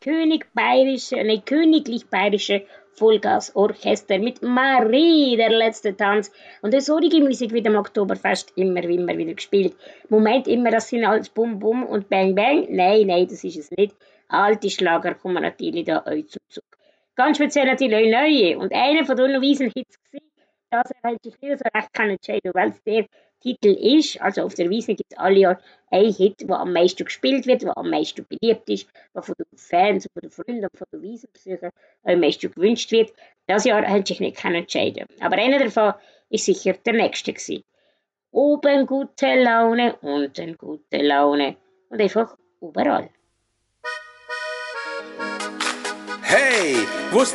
königlich bayerische Vollgasorchester mit Marie, der letzte Tanz. Und das solche Musik wird am Oktoberfest immer wieder gespielt. Im Moment immer, das sind alles Bum Bum und Bang Bang. Nein, das ist es nicht. Alte Schlager kommen natürlich da euch zum Zug. Ganz speziell natürlich auch neue. Und einer von den Wiesen-Hits war, das er sich nicht so recht entscheiden, weil es der Titel ist. Also auf der Wiesn gibt es alle Jahre einen Hit, der am meisten gespielt wird, der am meisten beliebt ist, der von den Fans, von den Freunden, von den Wiesenbesuchern am meisten gewünscht wird. Das Jahr hat sich nicht entscheiden. Aber einer davon ist sicher der nächste gewesen. Oben gute Laune, unten gute Laune. Und einfach überall. Hey, wo